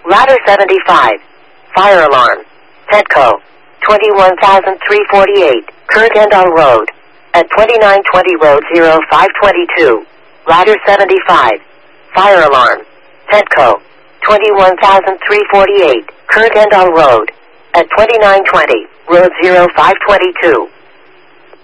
Ladder 75. Fire alarm. Petco. 21,348. Kurgandal Road. At 2920 Road 0522. Ladder 75. Fire alarm. Petco. 21,348. Kurgandal Road. At 2920 Road 0522.